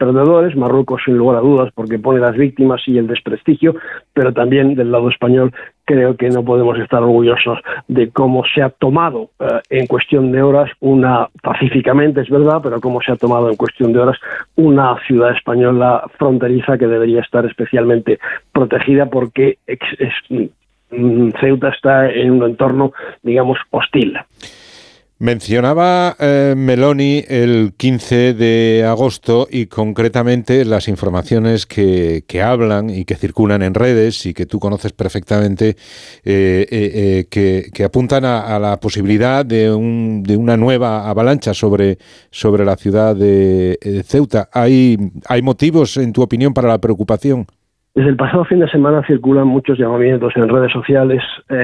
perdedores, Marruecos sin lugar a dudas porque pone las víctimas y el desprestigio, pero también del lado español creo que no podemos estar orgullosos de cómo se ha tomado en cuestión de horas pacíficamente es verdad, pero cómo se ha tomado en cuestión de horas una ciudad española fronteriza que debería estar especialmente protegida porque Ceuta está en un entorno, digamos, hostil. Mencionaba Meloni el 15 de agosto y concretamente las informaciones que hablan y que circulan en redes y que tú conoces perfectamente, que apuntan a la posibilidad de una nueva avalancha sobre la ciudad de Ceuta. ¿Hay motivos, en tu opinión, para la preocupación? Desde el pasado fin de semana circulan muchos llamamientos en redes sociales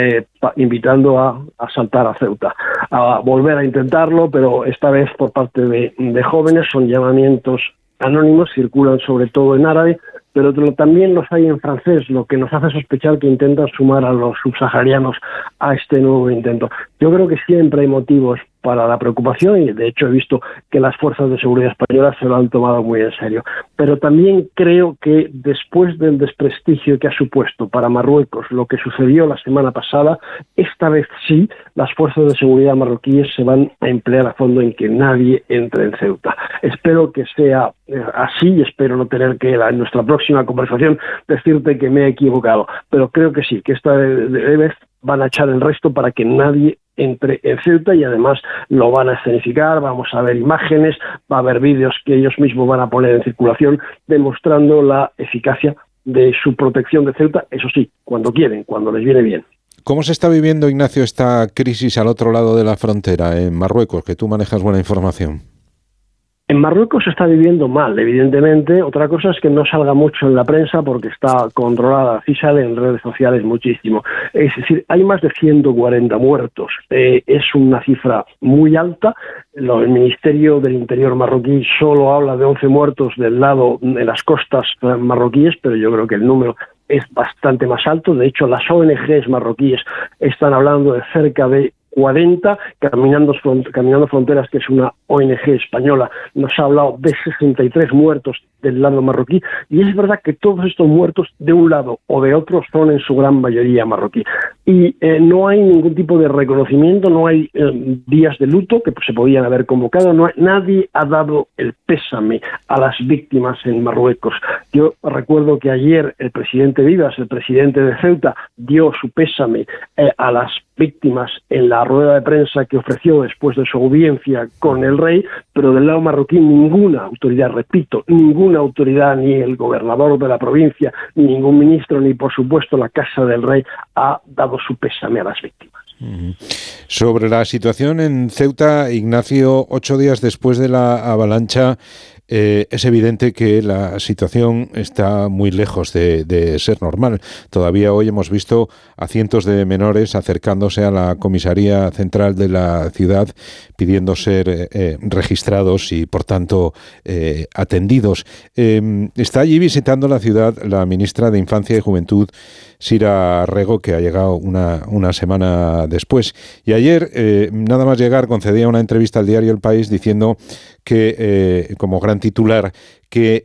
invitando a saltar a Ceuta, a volver a intentarlo, pero esta vez por parte de jóvenes. Son llamamientos anónimos, circulan sobre todo en árabe, pero también los hay en francés, lo que nos hace sospechar que intentan sumar a los subsaharianos a este nuevo intento. Yo creo que siempre hay motivos para la preocupación y de hecho he visto que las fuerzas de seguridad españolas se lo han tomado muy en serio. Pero también creo que después del desprestigio que ha supuesto para Marruecos lo que sucedió la semana pasada, esta vez sí las fuerzas de seguridad marroquíes se van a emplear a fondo en que nadie entre en Ceuta. Espero que sea así y espero no tener que en nuestra próxima conversación decirte que me he equivocado, pero creo que sí, que esta vez van a echar el resto para que nadie entre en Ceuta y además lo van a escenificar, vamos a ver imágenes, va a haber vídeos que ellos mismos van a poner en circulación demostrando la eficacia de su protección de Ceuta, eso sí, cuando quieren, cuando les viene bien. ¿Cómo se está viviendo, Ignacio, esta crisis al otro lado de la frontera, en Marruecos, que tú manejas buena información? En Marruecos se está viviendo mal, evidentemente. Otra cosa es que no salga mucho en la prensa porque está controlada. Sí sale en redes sociales muchísimo. Es decir, hay más de 140 muertos. Es una cifra muy alta. El Ministerio del Interior marroquí solo habla de 11 muertos del lado de las costas marroquíes, pero yo creo que el número es bastante más alto. De hecho, las ONGs marroquíes están hablando de cerca de 40, Caminando Fronteras, que es una ONG española, nos ha hablado de 63 muertos del lado marroquí, y es verdad que todos estos muertos de un lado o de otro son en su gran mayoría marroquí. Y no hay ningún tipo de reconocimiento, no hay días de luto que se podían haber convocado, nadie ha dado el pésame a las víctimas en Marruecos. Yo recuerdo que ayer el presidente Vivas, el presidente de Ceuta, dio su pésame a las víctimas en la rueda de prensa que ofreció después de su audiencia con el rey, pero del lado marroquí ninguna autoridad, repito, ninguna autoridad, ni el gobernador de la provincia, ni ningún ministro, ni por supuesto la Casa del Rey ha dado su pésame a las víctimas. Sobre la situación en Ceuta, Ignacio, 8 días después de la avalancha, es evidente que la situación está muy lejos de ser normal. Todavía hoy hemos visto a cientos de menores acercándose a la comisaría central de la ciudad pidiendo ser registrados y, por tanto, atendidos. Está allí visitando la ciudad la ministra de Infancia y Juventud, Sira Rego, que ha llegado una semana después. Y ayer, nada más llegar, concedía una entrevista al diario El País diciendo que, como gran titular, que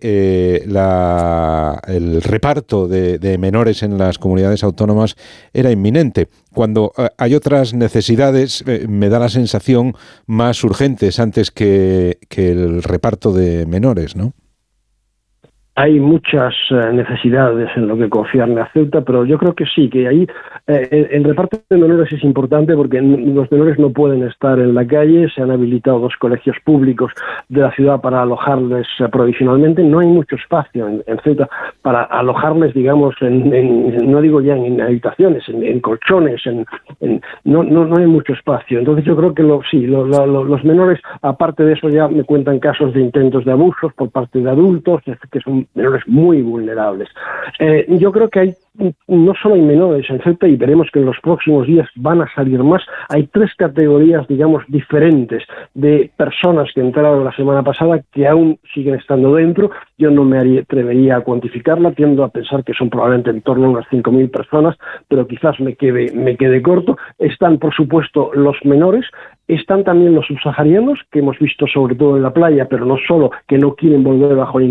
el reparto de menores en las comunidades autónomas era inminente. Cuando hay otras necesidades, me da la sensación más urgentes antes que el reparto de menores, ¿no? Hay muchas necesidades en lo que concierne a Ceuta, pero yo creo que sí, que ahí el reparto de menores es importante porque los menores no pueden estar en la calle. Se han habilitado 2 colegios públicos de la ciudad para alojarles provisionalmente. No hay mucho espacio en Ceuta para alojarles, digamos, no digo ya en habitaciones, en colchones, no hay mucho espacio. Entonces yo creo que los menores, aparte de eso, ya me cuentan casos de intentos de abusos por parte de adultos, que son menores muy vulnerables. Yo creo que no solo hay menores en Ceuta, y veremos que en los próximos días van a salir más. Hay 3 categorías, digamos, diferentes de personas que entraron la semana pasada que aún siguen estando dentro. Yo no me atrevería a cuantificarla, tiendo a pensar que son probablemente en torno a unas 5.000 personas, pero quizás me quede corto. Están, por supuesto, los menores. Están también los subsaharianos, que hemos visto sobre todo en la playa, pero no solo, que no quieren volver bajo